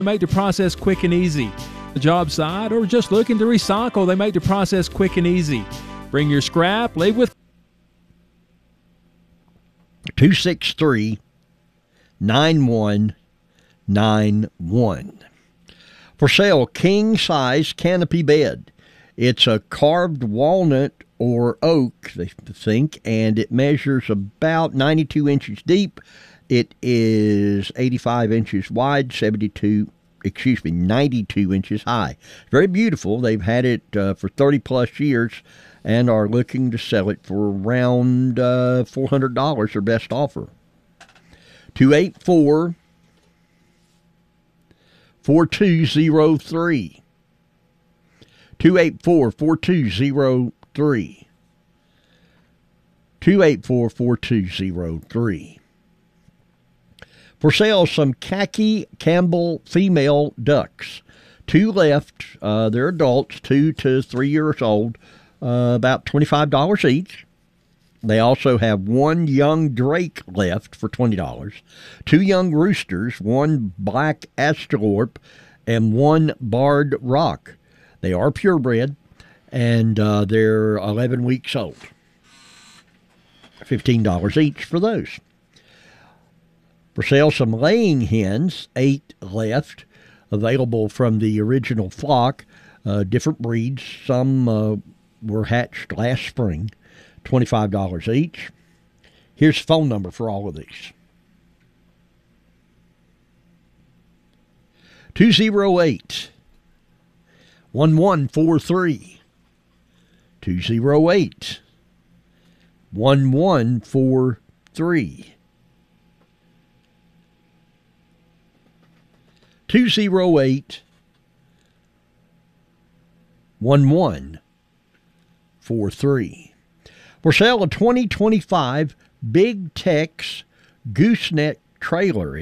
make the process quick and easy. The job site or just looking to recycle, they make the process quick and easy. Bring your scrap, leave with 263-9191. For sale, king-size canopy bed. It's a carved walnut or oak, they think, and it measures about 92 inches deep. It is 85 inches wide, 92 inches high. Very beautiful. They've had it for 30-plus years and are looking to sell it for around $400, their best offer. 284-4203. 284-4203. 284-4203. For sale, some khaki Campbell female ducks. 2 left. They're adults, 2 to 3 years old, about $25 each. They also have 1 young drake left for $20, 2 young roosters, 1 black astrolorp, and 1 barred rock. They are purebred, and they're 11 weeks old. $15 each for those. For sale, some laying hens, 8 left, available from the original flock, different breeds. Some were hatched last spring, $25 each. Here's the phone number for all of these. 208-1143. 208-1143. 208-1143. For sale, a 2025 Big Tex gooseneck trailer.